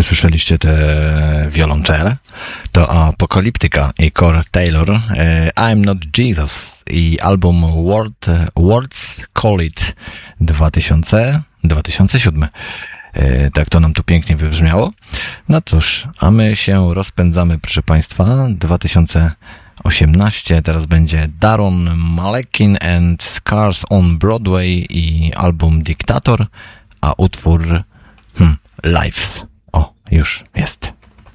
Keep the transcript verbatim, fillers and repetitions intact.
Czy słyszeliście te wiolonczele? To Apocalyptica i Core Taylor, I'm Not Jesus i album Word, Words Call It dwa tysiące, dwa tysiące siedem. Tak to nam tu pięknie wybrzmiało. No cóż, a my się rozpędzamy, proszę Państwa. dwa tysiące osiemnaście, teraz będzie Daron Malakin and Scars on Broadway i album Diktator, a utwór hmm, Lives. O, już jest.